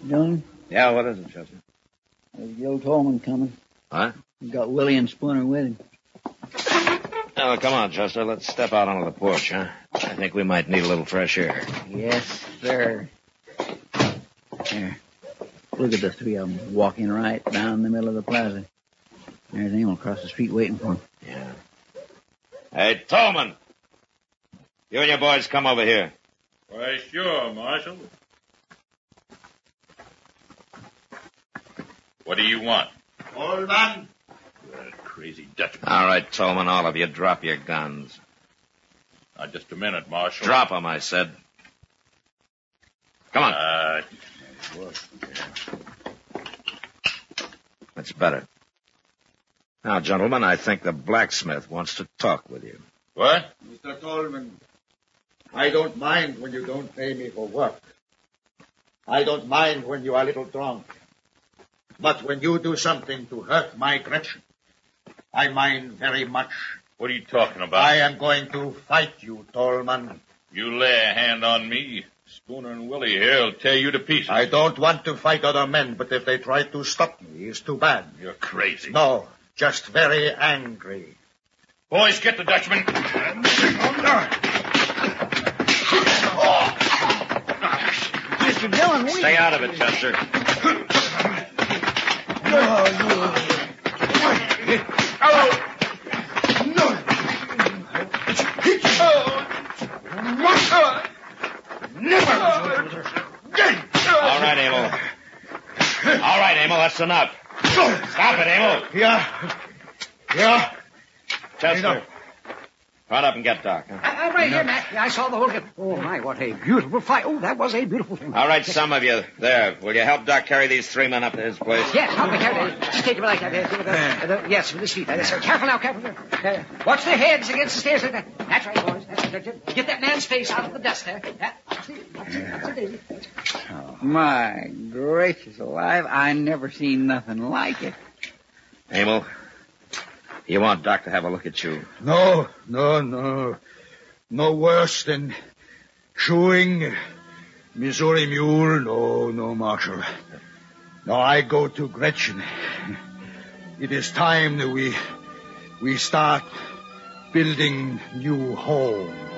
Dillon? Yeah, what is it, Chester? There's Joe Tolman coming. What? He's got Willie and Spooner with him. Oh, come on, Chester. Let's step out onto the porch, huh? I think we might need a little fresh air. Yes, sir. Here. Look at the three of them walking right down the middle of the plaza. There's Emil across the street waiting for him. Yeah. Hey, Tolman! You and your boys come over here. Why, sure, Marshal. What do you want? Hold on. That crazy Dutchman. All right, Tolman, all of you, drop your guns. Now, just a minute, Marshal. Drop them, I said. Come on. That's better. Now, gentlemen, I think the blacksmith wants to talk with you. What? Mr. Tolman, I don't mind when you don't pay me for work. I don't mind when you are a little drunk. But when you do something to hurt my Gretchen, I mind very much. What are you talking about? I am going to fight you, Tolman. You lay a hand on me, Spooner and Willie here will tear you to pieces. I don't want to fight other men, but if they try to stop me, it's too bad. You're crazy. No, just very angry. Boys, get the Dutchman. Mr. Dillon, wait. Stay out of it, Chester. All right, Emil, that's enough. Stop it, Emil. Yeah. Chester, run up and get Doc. Huh? I'm right here, Matt. Yeah, I saw the whole thing. Oh, my, what a beautiful fight. Oh, that was a beautiful thing. All right, some of you. There. Will you help Doc carry these three men up to his place? Yes, help me carry it. Just take him like that. Yes, with his feet. Yes, sir. Careful now, careful. Watch their heads against the stairs. That's right, boys. That's right. Get that man's face out of the dust there. That's it. My gracious alive, I never seen nothing like it. Emil, you want Doc to have a look at you? No. No worse than chewing Missouri Mule. No, Marshal. No, I go to Gretchen. It is time that we start building new home.